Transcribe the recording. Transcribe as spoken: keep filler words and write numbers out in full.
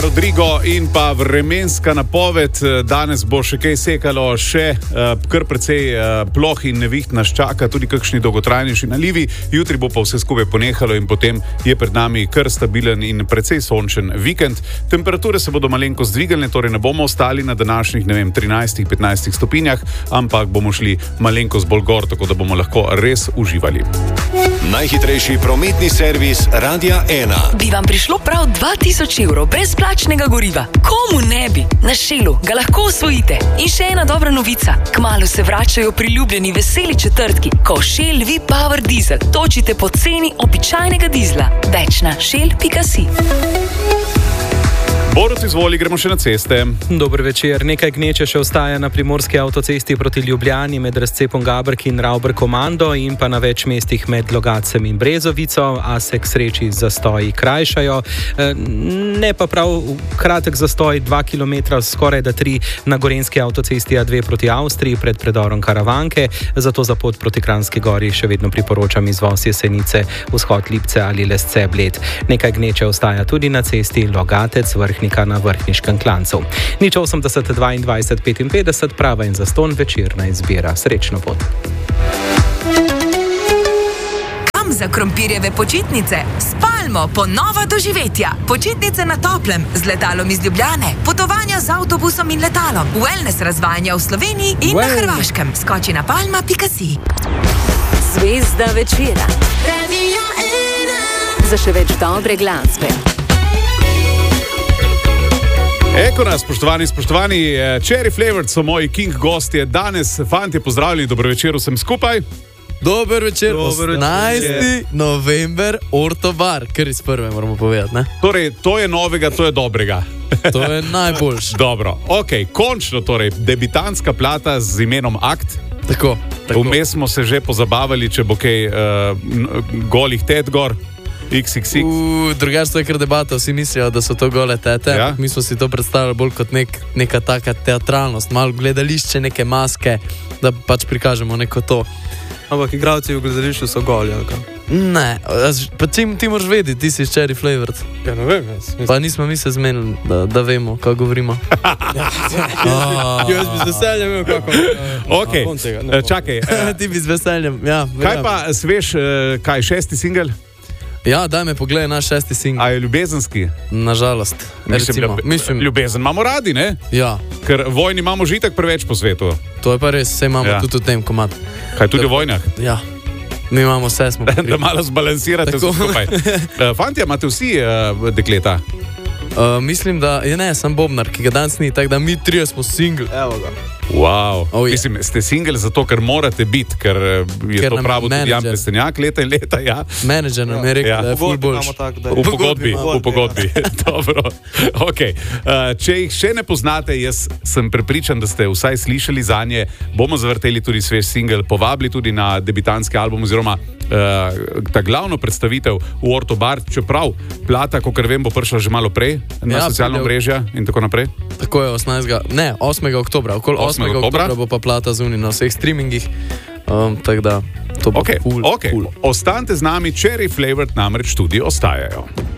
Rodrigo in pa vremenska napoved. Danes bo še kaj sekalo, še uh, kar precej uh, ploh in neviht nas čaka, tudi kakšni dolgotrajnejši nalivi. Jutri bo pa vse skupaj ponehalo in potem je pred nami kar stabilen in precej sončen vikend. Temperature se bodo malenko zdvigalne, torej ne bomo ostali na današnjih, ne vem, trinajstih petnajstih stopinjah, ampak bomo šli malenko bolj gor, tako da bomo lahko res uživali. Najhitrejši prometni servis Radia ena. Bi vam prišlo prav dva tisoč evrov brezplačnega goriva? Komu ne bi? Na Shellu ga lahko osvojite. In še ena dobra novica. Kmalu se vračajo priljubljeni veseli četrtki, ko Shell V-Power Diesel točite po ceni običajnega dizla. Več na shell pika si. Borut, izvoli, gremo še na ceste. Dober večer. Nekaj gneče še ostaja na primorski avtocesti proti Ljubljani med razcepom Gabrki in Ravber Komando in pa na več mestih med Logacem in Brezovico, a se k sreči zastoji krajšajo. Ne pa prav kratek zastoj, dva kilometra, skoraj da tri na gorenski avtocesti A dve proti Avstriji pred predorom Karavanke, zato za pot proti Kranjski Gori še vedno priporočam izvoz Jesenice, vzhod Lipce ali Lesce Bled. Nekaj gneče ostaja tudi na cesti Logatec Vrh na Vrhniškem klancu. Nič osemdeset dvaindvajset petinpetdeset, prava in zastonj večerna izbira. Srečno pot. Kam za krompirjeve počitnice? S Palmo ponova doživetja. Počitnice na toplem, z letalom iz Ljubljane, potovanja z avtobusom in letalom, wellness razvajanja v Sloveniji in well. Na Hrvaškem. Skoči na palma pika si. Zvezda večera. Radio ena. Za še več dobre glasbe. Eko nas, spoštovani, spoštovani, Cherry Flavored so moji king gostje danes. Fantje, pozdravljeni, dobro večer vsem skupaj. Dober večer, osemnajsti november, Orto bar, kar iz prve moramo povedati, ne? Torej, to je novega, to je dobrega. To je najboljš. Dobro, ok, končno torej, debitantska plata z imenom Akt. Tako, tako. Vmes smo se že pozabavali, če bo kaj uh, golih tet gor. iks iks iks. Uh, drugače to je kar debata, vsi mislijo, da so to gole tete. Ja? Mi smo si to predstavljali bolj kot nek, neka taka teatralnost, malo gledališče, neke maske, da pač prikažemo neko to. Ampak igralci v gledališču so goli, ali kaj? Ne, pa ti, ti moraš vedeti, ti si Cherry Flavored. Ja, ne vem, jaz. Pa nismo mi se zmenili, da, da vemo, kako govorimo. Jaz bi z veseljem imel kako. Ok, čakaj. Ti bi z veseljem, ja. Kaj pa sveš, kaj, šesti singel? Ja, daj me pogledaj naš šesti singel. A je ljubezenski? Nažalost. Mislim, Mislim, ljubezen imamo radi, ne? Ja. Ker vojni imamo že itak preveč po svetu. To je pa res, vse imamo ja. Tudi v tem komadu. Kaj tudi v vojnah? Ja. Mi imamo vse, smo pokrit. Da malo zbalansirate vse skupaj. Fantje, imate vsi uh, dekleta? Uh, mislim, da je ne, sem Bobnar, ki ga danes ni, tako da mi trije smo single. Evo ga. Wow. Oh, yeah. Mislim, ste single zato, ker morate biti, ker je ker to pravo tudi Jan Plestenjak, leta in leta, ja. Menedžer nam je rekel, ja. Da je ful boljš. V pogodbi, v pogodbi. Dobro. Ok. Uh, če jih še ne poznate, jaz sem prepričan, da ste vsaj slišali zanje, bomo zavrteli tudi svež single, povabili tudi na debitanski album oziroma uh, ta glavno predstavitev v Orto bar, čeprav plata, kakor vem, bo prišla že malo prej na ja, socialno mrežja in tako naprej. Tako je, osemnajstega, ne, osmega oktobra, okoli osmega oktobra bo pa plata zunaj na vseh streamingih, um, tako da to bo okay, cool, okay. cool. Ostanite z nami, Cherry Flavored namreč tudi ostajajo.